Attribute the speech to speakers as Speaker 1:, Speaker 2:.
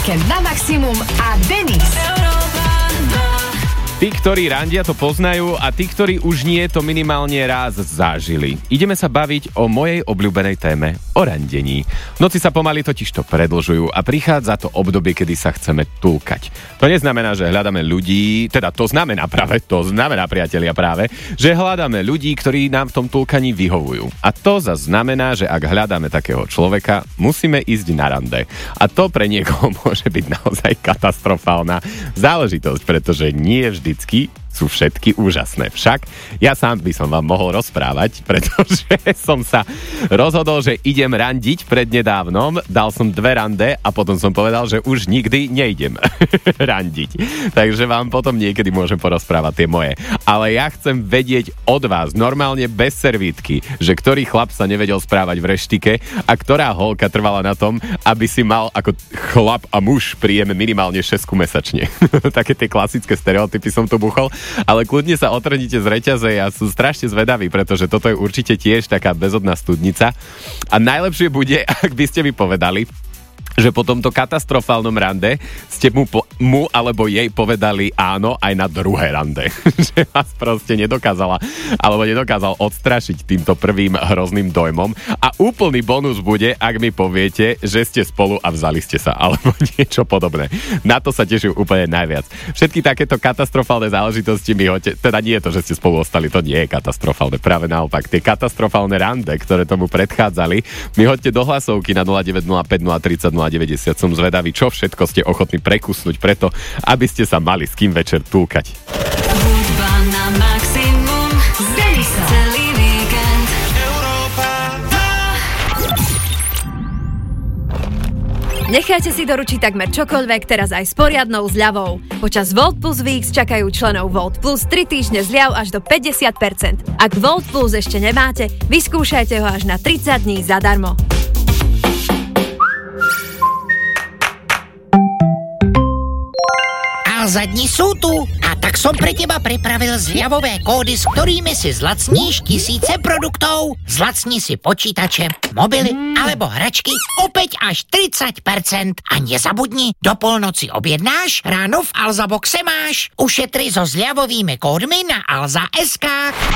Speaker 1: Víkend na maximum a Denis.
Speaker 2: Tí, ktorí randia, to poznajú a tí, ktorí už nie, to minimálne raz zažili. Ideme sa baviť o mojej obľúbenej téme, o randení. Noci sa pomaly totižto predĺžujú a prichádza to obdobie, kedy sa chceme túlkať. To neznamená, že hľadáme ľudí, teda to znamená priatelia práve, že hľadáme ľudí, ktorí nám v tom túlkaní vyhovujú. A to zase znamená, že ak hľadáme takého človeka, musíme ísť na rande. A to pre niekoho môže byť naozaj katastrofálna záležitosť, pretože nie vždycky sú všetky úžasné. Však ja sám by som vám mohol rozprávať, pretože som sa rozhodol, že idem randiť prednedávnom, dal som 2 rande a potom som povedal, že už nikdy nejdem randiť. Takže vám potom niekedy môžem porozprávať tie moje. Ale ja chcem vedieť od vás, normálne bez servítky, že ktorý chlap sa nevedel správať v reštike a ktorá holka trvala na tom, aby si mal ako chlap a muž príjem minimálne 6 mesačne. Také tie klasické stereotypy som tu buchol. Ale kľudne sa otrhnite z reťaze, ja som strašne zvedavý, pretože toto je určite tiež taká bezodná studnica. A najlepšie bude, ak by ste mi povedali, že po tomto katastrofálnom rande ste mu alebo jej povedali áno aj na druhé rande. Že vás proste nedokázal odstrašiť týmto prvým hrozným dojmom. A úplný bonus bude, ak mi poviete, že ste spolu a vzali ste sa, alebo niečo podobné. Na to sa teším úplne najviac. Všetky takéto katastrofálne záležitosti mi hoďte, teda nie je to, že ste spolu ostali, to nie je katastrofálne, práve naopak. Tie katastrofálne rande, ktoré tomu predchádzali, mi hoďte do hlasovky na 0905 030 90. Som zvedavý, čo všetko ste ochotní prekusnúť preto, aby ste sa mali s kým večer túlkať.
Speaker 1: Hudba na maximum s Denisom. Celý víkend.
Speaker 3: Nechajte si doručiť takmer čokoľvek teraz aj s poriadnou zľavou. Počas Volt Plus Weeks čakajú členov Volt Plus 3 týždne zľav až do 50%. Ak Volt Plus ešte nemáte, vyskúšajte ho až na 30 dní zadarmo.
Speaker 4: Alza dni sú tu a tak som pre teba pripravil zľavové kódy, s ktorými si zlacníš tisíce produktov. Zlacni si počítače, mobily alebo hračky opäť až 30%. A nezabudni, do polnoci objednáš, ráno v Alza Boxe máš. Ušetri so zľavovými kódmi na Alza.sk.